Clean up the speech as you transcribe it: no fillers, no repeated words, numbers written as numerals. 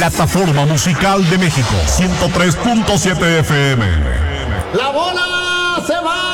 plataforma musical de México, 103.7 FM. La bola se va.